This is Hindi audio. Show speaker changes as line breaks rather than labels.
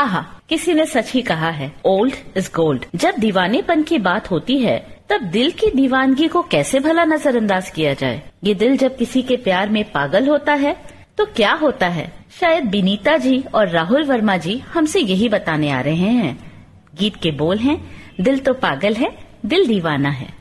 आहा, किसी ने सच ही कहा है, ओल्ड इज गोल्ड। जब दीवानेपन की बात होती है तब दिल की दीवानगी को कैसे भला नजरअंदाज किया जाए। ये दिल जब किसी के प्यार में पागल होता है तो क्या होता है, शायद बिनीता जी और राहुल वर्मा जी हमसे यही बताने आ रहे हैं। गीत के बोल हैं, दिल तो पागल है, दिल दीवाना है।